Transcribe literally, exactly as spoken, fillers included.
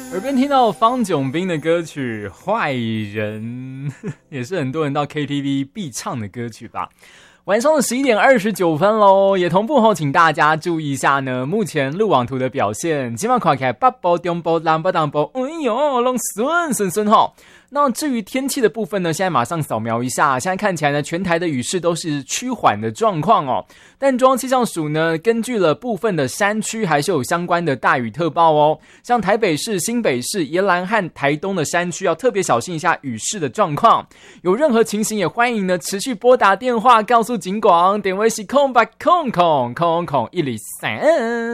耳边听到方炯斌的歌曲《坏人》，也是很多人到 K T V 必唱的歌曲吧。晚上的十一点二十九分咯，也同步后请大家注意一下呢，目前路网图的表现，今晚看起来北部、中部、南部、东部，哎呦，拢顺顺顺吼。那至于天气的部分呢，现在马上扫描一下，现在看起来呢，全台的雨势都是趋缓的状况哦。但中央气象署呢，根据了部分的山区，还是有相关的大雨特报哦。像台北市、新北市、宜兰和台东的山区，要特别小心一下雨势的状况。有任何情形，也欢迎呢持续拨打电话告诉警广，电话是空八空空空空一零三。